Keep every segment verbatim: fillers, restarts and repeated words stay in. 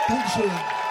Dankeschön.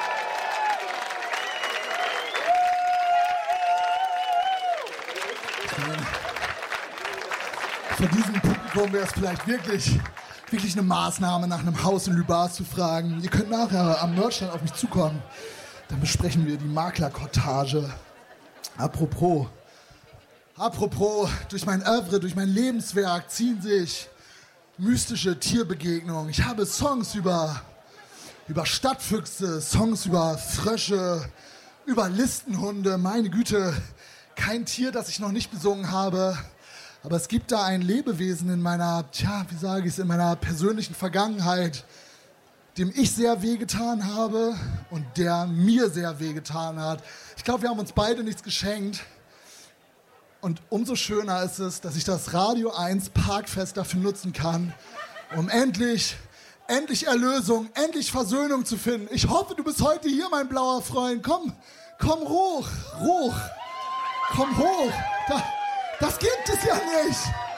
Von diesem Publikum wäre es vielleicht wirklich, wirklich eine Maßnahme, nach einem Haus in Lübars zu fragen. Ihr könnt nachher am Merchstand auf mich zukommen. Dann besprechen wir die Maklerkortage. Apropos, apropos, durch mein Oeuvre, durch mein Lebenswerk ziehen sich mystische Tierbegegnungen. Ich habe Songs über, über Stadtfüchse, Songs über Frösche, über Listenhunde. Meine Güte, kein Tier, das ich noch nicht besungen habe. Aber es gibt da ein Lebewesen in meiner, tja, wie sage ich es, in meiner persönlichen Vergangenheit, dem ich sehr wehgetan habe und der mir sehr wehgetan hat. Ich glaube, wir haben uns beide nichts geschenkt. Und umso schöner ist es, dass ich das Radio eins Parkfest dafür nutzen kann, um endlich, endlich Erlösung, endlich Versöhnung zu finden. Ich hoffe, du bist heute hier, mein blauer Freund. Komm, komm hoch, hoch, komm hoch. Da. Das gibt es ja nicht.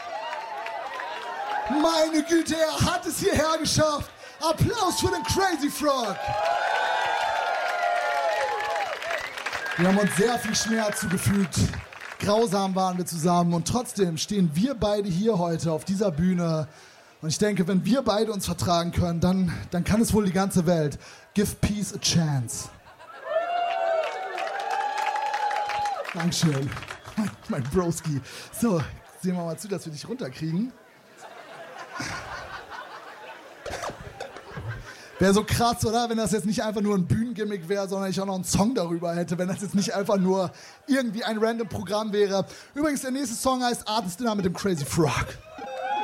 Meine Güte, er hat es hierher geschafft. Applaus für den Crazy Frog. Wir haben uns sehr viel Schmerz zugefügt. Grausam waren wir zusammen und trotzdem stehen wir beide hier heute auf dieser Bühne. Und ich denke, wenn wir beide uns vertragen können, dann, dann kann es wohl die ganze Welt. Give peace a chance. Dankeschön. Mein, mein Broski. So, sehen wir mal zu, dass wir dich runterkriegen. Wäre so krass, oder? Wenn das jetzt nicht einfach nur ein Bühnengimmick wäre, sondern ich auch noch einen Song darüber hätte. Wenn das jetzt nicht einfach nur irgendwie ein random Programm wäre. Übrigens, der nächste Song heißt Artist Dinner mit dem Crazy Frog.